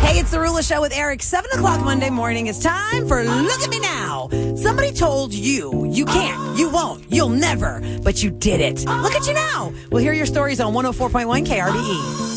Hey, it's the Rula Show with Eric. 7 o'clock Monday morning. It's time for Look at Me Now. Somebody told you can't, you won't, you'll never, but you did it. Look at you now. We'll hear your stories on 104.1 KRBE.